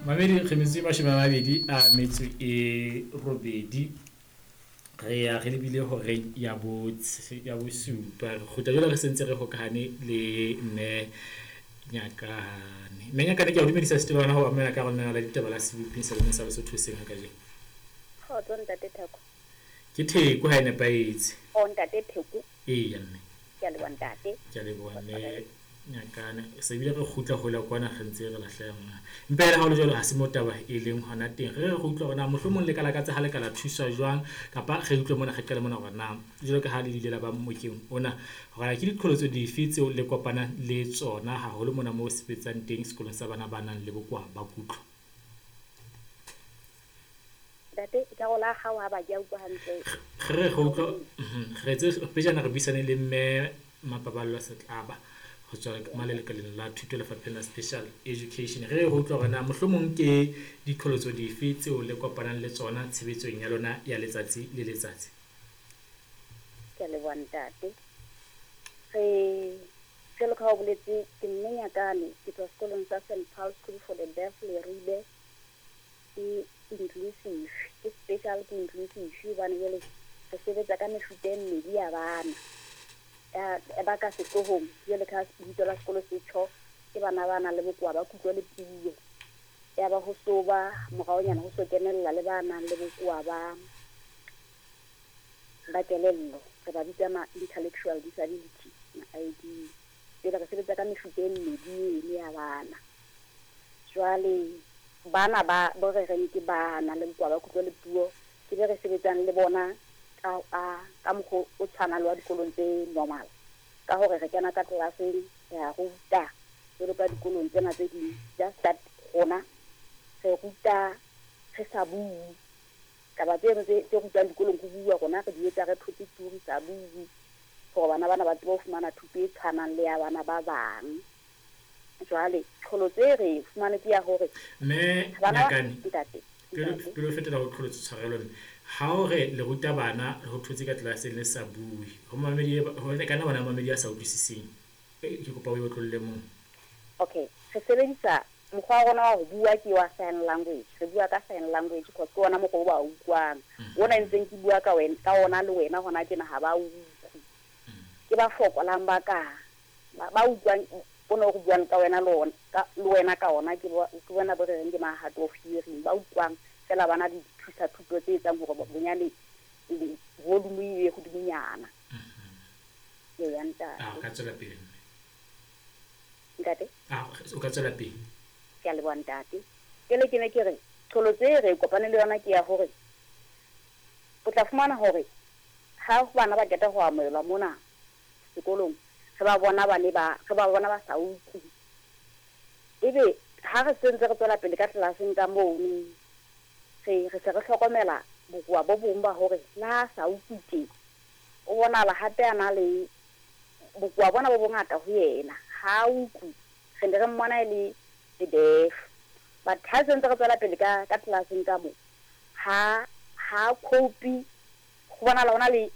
Mamedi re metse mashome a mabedi a metso e robedi re ya re lebile hore ya bosupa re kgutla jwale re sentse re hokahane le mme Nyakane. Mme Nyakane ke a o dumedisa setebana ho amela ka rona la ditaba la seboping sa lona sa Lesotho seng ha kajeno. Kgotso ntate Theko. Ke Theko ha e nepaetse. O ntate Theko. Eya mme. Ke a leboha ntate. Ke a leboha mme Nyakane. Se bile re kgutla ho la kwana re ntse re lahleha mona. Empa ha hole jwalo ha se mo taba e leng hona teng. Re utlwa hore na mohlomong le kala ka tse ha le kala thusa jwang kapa re utlwe mona re qale mona hore na jwalo ka ha le dile la ba mokeng ona hore ke diqholotso dife tseo le kopana le tsona haholo mona moo sebetsang teng sekolong sa bana ba nang le bokoa ba kutlo. Ntate ka go la gawa ba ja utlwa hantle. Re utlwa re tse pejana re buisane le mme Mapaballo Setlaba ho tswa malelekaleng la thuto lefapheng la special education. Re utlwa hore na mohlomong ke diqholotso dife tseo le kopanang le tsona tshebetsong ya lona ya letsatsi le letsatsi. Ke a leboha ntate. Jwalo ka ha o boletse ke mme Nyakane ke tswa sekolong sa St Paul's School for the Deaf Leribe ke inclusive ke special ke inclusive hobane jwale re sebetsa ka mefuta e mmedi ya bana ba ka sehlohong jwale ka lebitso la sekolo se tjho ke bana ba nang le bokoa ba kutlo le puo ya ba ho soba moraonyana ho so kenella le bana le bokoa ba kelello re ba bitsa intellectual disability ID jwale re sebetsa ka mefuta e mmedi ya bana jwale bana ba re reng ke bana le bokoa ba kutlo le puo ke be re sebetsang le bona ka mokgo o tshwana le wa dikolong tse normal ka hore re kena ka tlelaseng ya ruta jwalo ka dikolong tsena tse ding just that rona re ruta re sa bue taba tse rutang dikolong go bua rona re di etsa re thotse turi sa bue gore bana ba tseba ho fumana thuto e tshwanang le ya bana ba bang jwale tlholo tse re fumanetse ya hore mme Nyakane pelo fetela ho tlholotso tshwarelong ha o re le ruta bana ho thotse ka tlelaseng le sa bue ho mamedi ho le kana bana mamedi a sa utlwisising ke kopa o tlolle mo. Okay re sebedisa mokgwa wa rona wa ho bua ke wa sign language re bua ka sign language because ke ona mokgwa o ba utlwang ona ntseng ke bua ka ona le wena hona tjena ha ba utlwi ke ba fokolang ba utlwang ono go buang ka wena le wena ka ona ke bona bo re reng ke ma hard of hearing ba utlwang fela bana di thusa thuto tse etsang gore bonyane le volume e go diminyana ya ntate ka tsela pele ntate o ka tsela pele ke a leboha ntate ke ne ke re tlholo tse re kopane le yona ke ya hore o tla fumana hore ha bana ba keta go amohelwa mona sekolong re ba bona ba sa utlwi ebe ha re sentse re tswela pele ka tlelaseng ka moo re se re hlokomela bokoa bo bong ba hore la sa utlwi teng o bona la hape ana le bokoa bona bo bongata ho yena ha utlwi re ne re mmona le deaf but ha sentse re tswela pele ka tlelaseng ka moo ha cope go bona la ona le